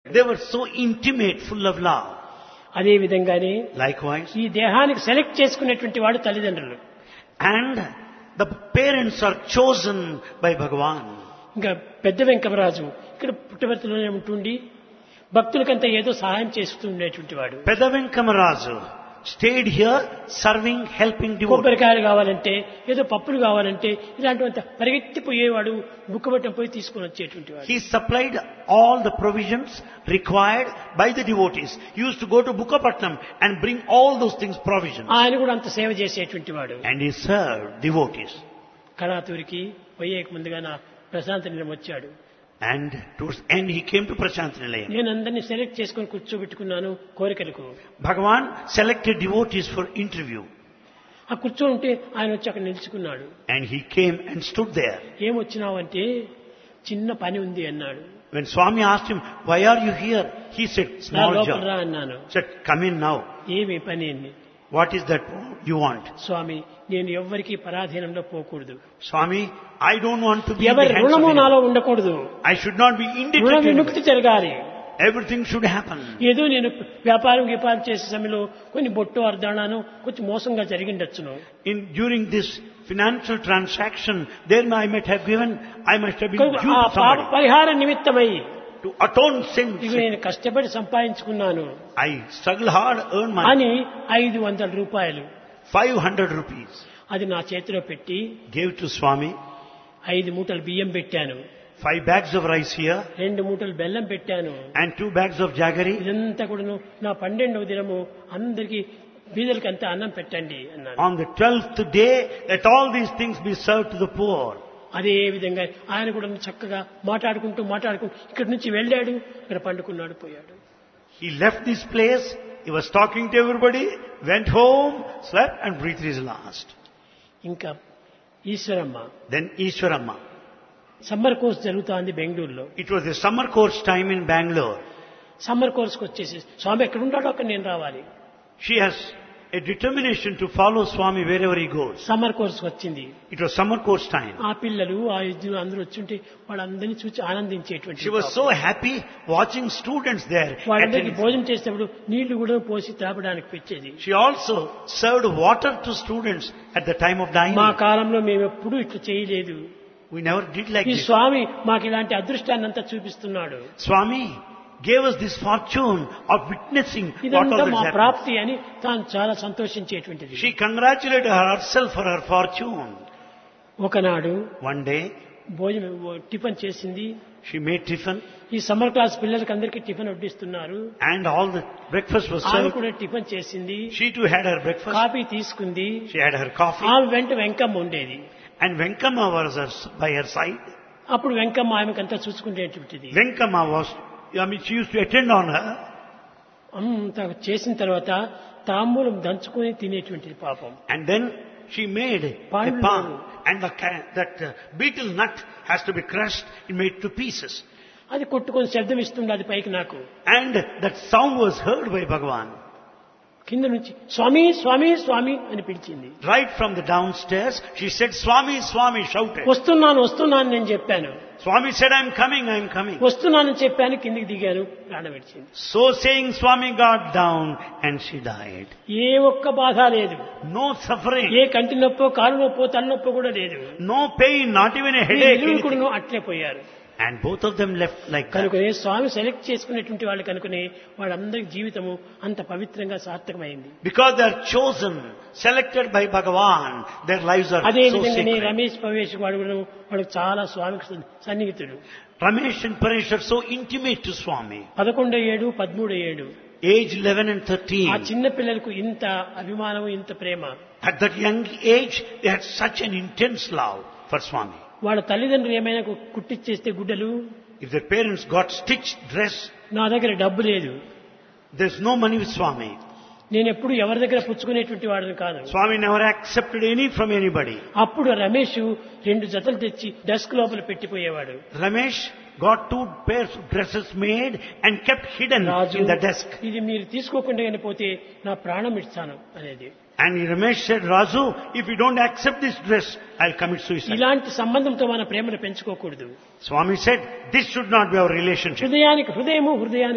They were so intimate, full of love. అదే విధంగానే Likewise, ఈ దేహానికి సెలెక్ట్ చేసుకునేటువంటి వాడు తల్లిదండ్రులు. and the parents are chosen by Bhagavan. ఇంకా పెద్ద వెంకమరాజు ఇక్కడ పుట్టవర్తిలోనే ఉంటుండి భక్తులకంతా ఏదో సహాయం చేస్తూ ఉండేటువంటి వాడు. Pedavenkamarazu stayed here serving, helping devotees. కొబ్బరికాయలు కావాలంటే ఏదో పప్పులు కావాలంటే ఇలాంటివంత పరిగెత్తిపోయేవాడు, బుక్కబట్టం పోయి తీసుకొని వచ్చేటువంటి వాడు. He supplied all the provisions required by the devotees. He used to go to Bukkapatnam and bring all those things, provisions. ఆయన కూడా అంత సేవ చేసేటువంటి వాడు. And he served devotees. కళాతూరికి పోయేక ముందుగా నా ప్రశాంత నిలయం వచ్చాడు. And towards the end he came to Prashant Nilayam. నేను అందరినీ సెలెక్ట్ చేసుకొని కూర్చోబెట్టుకున్నాను కోరికలకు. Bhagavan selected devotees for interview. ఆ కూర్చో ఉంటే ఆయన వచ్చి అక్కడ నిలుచుకున్నాడు. And he came and stood there. ఏమొచ్చినావంటే చిన్న పని ఉంది అన్నాడు. When Swami asked him, why are you here? He said, నా small లోపల రా job. అన్నాను. He said, come in now. ఏమి పని అని. What is that you want? స్వామి, నేను ఎవ్వరికీ పరాధీనంలో పోకూడదు. Swami, I don't want to be in ఎవరి the hands of రుణము anyone. నాలో ఉండకూడదు. I should not be రుణ indebted to విముక్తి anyone. జరగాలి. Everything should happen. ఏదో నేను వ్యాపారం చేసే సమయంలో కొన్ని బొట్టు అర్ధానాను కొంచెం మోసంగా జరిగిండొచ్చును. During this financial transaction, there I might have been due ఆ to పాప somebody. పరిహార నిమిత్తమై To atone sins, ఇవి నేను కష్టపడి సంపాదించుకున్నాను I struggle hard, earn money. అని 500 రూపాయలు 500 rupees. అది నా చేతిలో పెట్టి Gave to Swami. 5 మూటలు బియ్యం పెట్టాను, 5 bags of rice here 2 మూటలు బెల్లం పెట్టాను. and 2 bags of jaggery. ఇదంతా కూడాను నా 12వ దినము అందరికీ బీదలకి అంతా అన్నం పెట్టండి అన్నాను. On the 12th day, let all these things be served to the poor. అదే విధంగా ఆయన కూడా చక్కగా మాట్లాడుకుంటూ ఇక్కడి నుంచి వెళ్ళాడు, ఇక్కడ పండుకున్నాడు, పోయాడు. He left this place, he was talking to everybody, went home, slept and breathed his last. ఇంకా Eshwaramma Then Ishwaramma. Summer course జరుగుతోంది బెంగళూరులో. It was the summer course time in Bangalore. Summer కోర్స్కి వచ్చేసి స్వామి ఎక్కడ ఉంటాడో అక్కడ నేను రావాలి. She has a determination to follow Swami wherever he goes. Summer కోర్స్కి వచ్చింది. It was summer course time. ఆ పిల్లలు ఆ ఇద్దరు అందరూ వచ్చుంటే వాళ్ళందరినీ చూసి ఆనందించేటువంటి. She was so happy watching students there. వాళ్ళందరికీ భోజనం చేసేటప్పుడు నీళ్లు కూడా పోసి తాపడానికి పెట్టేది. She also served water to students at the time of dining. మా కాలంలో మేము ఎప్పుడూ ఇట్లా చేయలేదు. We never did like ఈ this. స్వామి మాకు ఇలాంటి అదృష్టాన్ని అంతా చూపిస్తున్నాడు. Swami gave us this fortune of witnessing what ఇదంతా all మా this happened. ప్రాప్తి అని తాను చాలా సంతోషించేటువంటిది. She congratulated herself for her fortune. ఒకనాడు One day, భోజనం టిఫిన్ చేసింది. she made tiffin ఈ సమ్మర్ క్లాస్ పిల్లలకి అందరికీ tiffin వడ్డిస్తున్నారు. and all the breakfast was ఆమె served. కూడా టిఫిన్ చేసింది, She too had her breakfast. Coffee తీసుకుంది. She had her coffee. ఆమె వెంట వెంకమ్మ ఉండేది. And Venkama was by her side. అప్పుడు Venkamma ఆమెకంతా చూసుకునేటువంటిది. Venkama she used to attend on her. అంత చేసిన తర్వాత తాంబూలం దంచుకొని తినేటువంటిది పాపం. And then she made a Pandu. palm. And that beetle nut has to be crushed and made to pieces. అది కొట్టుకొని శబ్దం ఇస్తుంది అది పైకి నాకు. And that sound was heard by Bhagavan. కింద నుంచి స్వామి స్వామి స్వామి అని పిలిచింది. Right from the downstairs, she said, Swami, Swami, shouted. వస్తున్నాను నేను చెప్పాను. Swami said, I'm coming. వస్తున్నానని చెప్పాను, కిందికి దిగాను, ప్రాణం విడిచింది. So saying, Swami got down and she died. ఏ ఒక్క బాధ లేదు, No suffering, ఏ కంటి నొప్పో కాలు నొప్పో తలనొప్పో కూడా లేదు. no pain, not even a headache. ఇరువురు anything. కూడా అట్లే పోయారు. And both of them left like that. కనుకనే స్వామి సెలెక్ట్ చేసుకునేటువంటి వాళ్ళు కనుకనే వాళ్ళందరి జీవితము అంత పవిత్రంగా సార్థకమైంది. Because they are chosen, selected by Bhagavan, their lives are అదే so విధంగానే sacred. రమేష్ పవేష్ వాడు కూడా వాళ్ళకి చాలా స్వామికి సన్నిహితుడు. Ramesh and Paresh are so intimate to Swami. 11 ఏడు 13 ఏడు Age 11 and ఆ 13. చిన్న పిల్లలకు ఇంత అభిమానం, ఇంత ప్రేమ. At that young age, they had such an intense love for Swami. వాళ్ళ తల్లిదండ్రులు ఏమైనా కుట్టిచ్చేస్తే గుడ్డలు, If their parents got stitched dress, నా దగ్గర డబ్బు లేదు, there's no money with Swami. నేను ఎప్పుడు ఎవరి దగ్గర పుచ్చుకునేటువంటి వాడిని కాదు. Swami never accepted any from anybody. అప్పుడు రమేష్ 2 జతలు తెచ్చి డెస్క్ లోపల పెట్టిపోయేవాడు. Ramesh got 2 pairs of dresses made and kept hidden Raju, in the desk. ఇది మీరు తీసుకోకుండా కానీ పోతే నా ప్రాణం ఇస్తాను అనేది. And Ramesh said, Raju, if you don't accept this dress, I'll commit suicide. ఇలాంటి సంబంధంతో మన ప్రేమను పెంచుకోకూడదు. Swami said, this should not be our relationship. హృదయానికి హృదయము, హృదయానికి